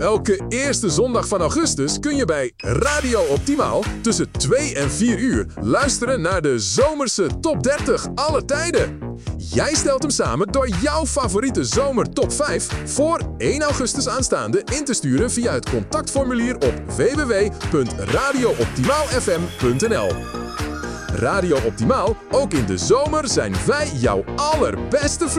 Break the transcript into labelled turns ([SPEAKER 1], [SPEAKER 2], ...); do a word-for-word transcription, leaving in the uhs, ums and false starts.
[SPEAKER 1] Elke eerste zondag van augustus kun je bij Radio Optimaal tussen twee en vier uur luisteren naar de zomerse top dertig aller tijden. Jij stelt hem samen door jouw favoriete zomer top vijf voor één augustus aanstaande in te sturen via het contactformulier op w w w punt radio optimaal f m punt n l. Radio Optimaal, ook in de zomer zijn wij jouw allerbeste vrienden.